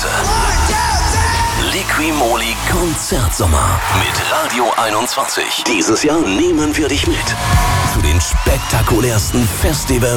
Liqui-Moly Konzertsommer mit Radio 21. Dieses Jahr nehmen wir dich mit zu den spektakulärsten Festivals